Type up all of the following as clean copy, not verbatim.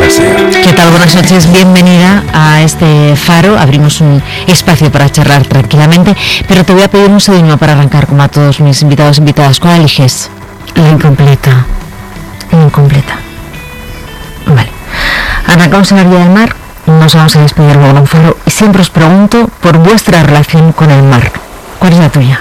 Sandra Ser. ¿Qué tal? Buenas noches, bienvenida a este faro. Abrimos un espacio para charlar tranquilamente, pero te voy a pedir un seudónimo para arrancar, como a todos mis invitados e invitadas. ¿Cuál eliges? La incompleta. La incompleta. Vale. Arrancamos en la orilla del mar, nos vamos a despedir luego en un faro y siempre os pregunto por vuestra relación con el mar. ¿Cuál es la tuya?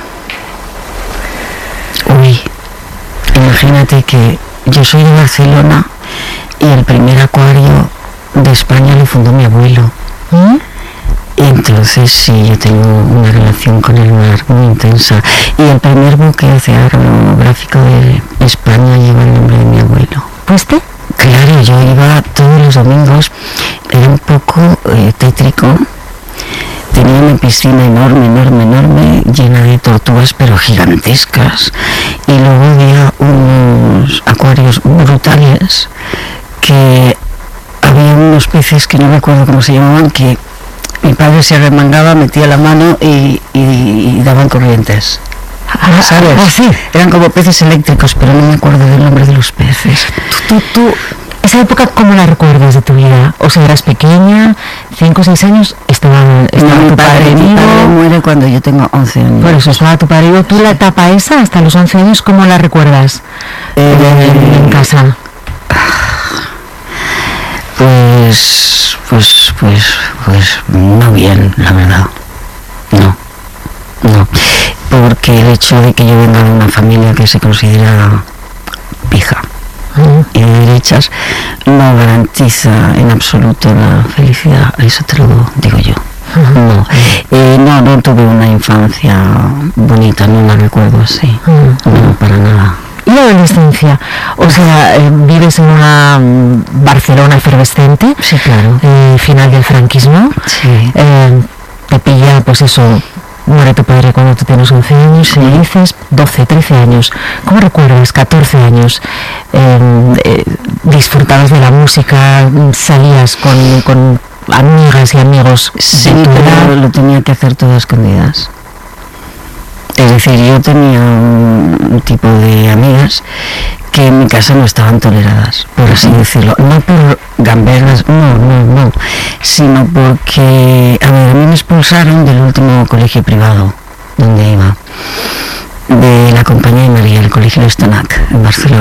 Uy, imagínate que yo soy de Barcelona y el primer acuario de España lo fundó mi abuelo. Y entonces sí, yo tengo una relación con el mar muy intensa. Y el primer buque oceanográfico de España lleva el nombre de mi abuelo. ¿Fuiste? Claro, yo iba todos los domingos, era un poco tétrico. Tenía una piscina enorme, llena de tortugas, pero gigantescas. Y luego había unos acuarios brutales, que había unos peces que no recuerdo cómo se llamaban, que mi padre se arremangaba, metía la mano y daban corrientes. ¿Sabes? Sí. Eran como peces eléctricos, pero no me acuerdo del nombre de los peces. Tú, esa época, ¿cómo la recuerdas de tu vida? O sea, eras pequeña, 5 o 6 años, estaba tu padre vivo. Mi padre muere cuando yo tengo 11 años. Por eso estaba tu padre vivo. ¿Tú la etapa esa, hasta los 11 años, cómo la recuerdas en casa? Pues no bien, la verdad. No. Porque el hecho de que yo venga de una familia que se considera pija y de derechas no garantiza en absoluto la felicidad. Eso te lo digo yo. No tuve una infancia bonita, no la recuerdo así. No, para nada. ¿Y la adolescencia? O sea, ¿vives en una Barcelona efervescente? Sí, claro. Final del franquismo. Sí. Te pilla, pues eso, muere tu padre cuando tú tienes 11 años, sí. Como dices, 12, 13 años. ¿Cómo recuerdas? 14 años. Disfrutabas de la música, salías con amigas y amigos. Sí, pero lo tenía que hacer todo a escondidas. Es decir, yo tenía un tipo de amigas que en mi casa no estaban toleradas, por así decirlo. No por gamberras, no, sino porque, a mí me expulsaron del último colegio privado donde iba, de la Compañía de María, el colegio de Estonac, en Barcelona.